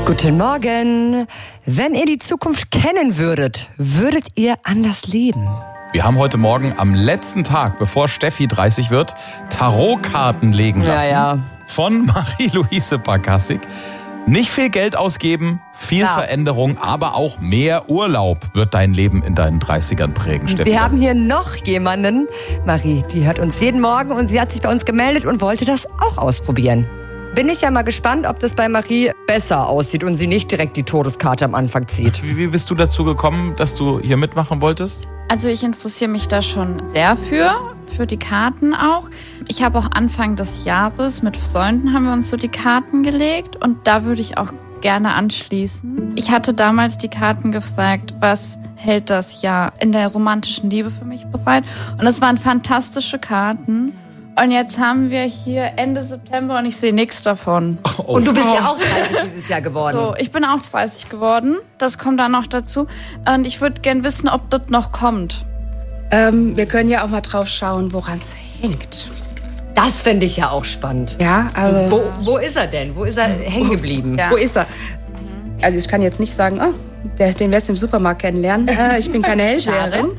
Guten Morgen. Wenn ihr die Zukunft kennen würdet, würdet ihr anders leben? Wir haben heute Morgen am letzten Tag, bevor Steffi 30 wird, Tarotkarten legen lassen. Ja. Von Marie-Louise Barkassig. Nicht viel Geld ausgeben, viel Veränderung, aber auch mehr Urlaub wird dein Leben in deinen 30ern prägen, Steffi. Wir haben hier noch jemanden, Marie, die hört uns jeden Morgen und sie hat sich bei uns gemeldet und wollte das auch ausprobieren. Bin ich ja mal gespannt, ob das bei Marie besser aussieht und sie nicht direkt die Todeskarte am Anfang zieht. Wie bist du dazu gekommen, dass du hier mitmachen wolltest? Also ich interessiere mich da schon sehr für die Karten auch. Ich habe auch Anfang des Jahres mit Freunden haben wir uns so die Karten gelegt und da würde ich auch gerne anschließen. Ich hatte damals die Karten gefragt, was hält das Jahr in der romantischen Liebe für mich bereit? Und es waren fantastische Karten. Und jetzt haben wir hier Ende September und ich sehe nichts davon. Oh. Und du bist ja auch 30 dieses Jahr geworden. So, ich bin auch 30 geworden. Das kommt dann noch dazu. Und ich würde gerne wissen, ob das noch kommt. Wir können ja auch mal drauf schauen, woran es hängt. Das fände ich ja auch spannend. Ja, also... Wo ist er denn? Wo ist er hängen geblieben? Ja. Wo ist er? Also ich kann jetzt nicht sagen, den wirst du im Supermarkt kennenlernen. Ich bin keine Hellseherin.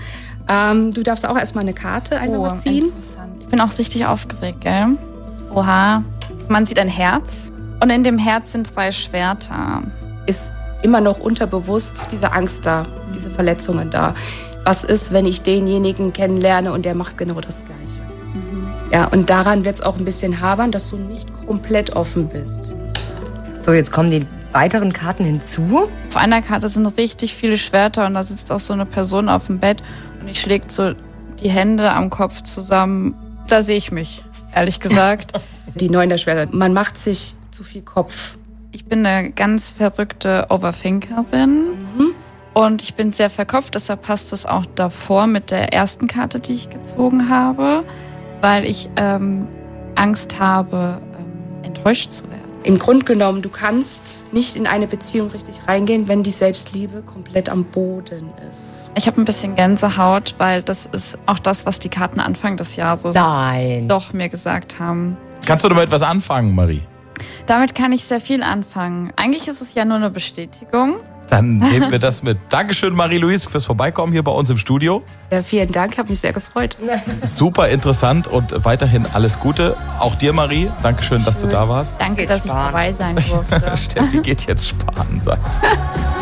Du darfst auch erstmal eine Karte einfach ziehen. Interessant. Ich bin auch richtig aufgeregt, gell? Oha. Man sieht ein Herz und in dem Herz sind 2 Schwerter. Ist immer noch unterbewusst diese Angst da, diese Verletzungen da. Was ist, wenn ich denjenigen kennenlerne und der macht genau das Gleiche? Ja, und daran wird es auch ein bisschen habern, dass du nicht komplett offen bist. So, jetzt kommen die weiteren Karten hinzu. Auf einer Karte sind richtig viele Schwerter und da sitzt auch so eine Person auf dem Bett und die schlägt so die Hände am Kopf zusammen. Da sehe ich mich, ehrlich gesagt. Die 9 der Schwerter. Man macht sich zu viel Kopf. Ich bin eine ganz verrückte Overthinkerin und ich bin sehr verkopft, deshalb passt es auch davor mit der ersten Karte, die ich gezogen habe, weil ich Angst habe, enttäuscht zu werden. Im Grunde genommen, du kannst nicht in eine Beziehung richtig reingehen, wenn die Selbstliebe komplett am Boden ist. Ich habe ein bisschen Gänsehaut, weil das ist auch das, was die Karten Anfang des Jahres doch mir gesagt haben. Kannst du damit etwas anfangen, Marie? Damit kann ich sehr viel anfangen. Eigentlich ist es ja nur eine Bestätigung. Dann nehmen wir das mit. Dankeschön, Marie-Louise, fürs Vorbeikommen hier bei uns im Studio. Ja, vielen Dank, habe mich sehr gefreut. Super interessant und weiterhin alles Gute. Auch dir, Marie. Dankeschön, dass du da warst. Danke, dass ich dabei sein durfte. Steffi geht jetzt sparen, sagt sie.